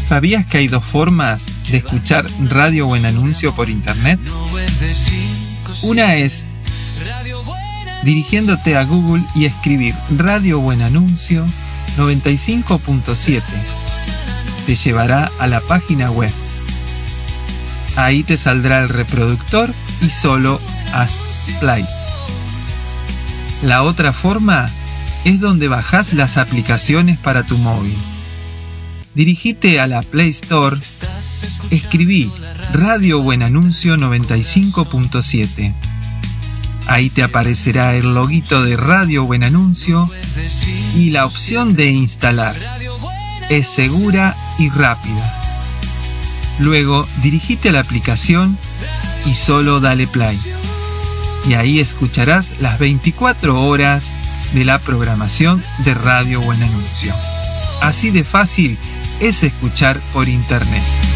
¿Sabías que hay dos formas de escuchar Radio Buen Anuncio por internet? Una es dirigiéndote a Google y escribir Radio Buen Anuncio 95.7. Te llevará a la página web. Ahí te saldrá el reproductor y solo haz play. La otra forma es donde bajás las aplicaciones para tu móvil. Dirigite a la Play Store, escribí Radio Buen Anuncio 95.7. Ahí te aparecerá el loguito de Radio Buen Anuncio y la opción de instalar. Es segura y rápida. Luego dirigite a la aplicación y solo dale play. Y ahí escucharás las 24 horas de la programación de Radio Buen Anuncio. Así de fácil es escuchar por internet.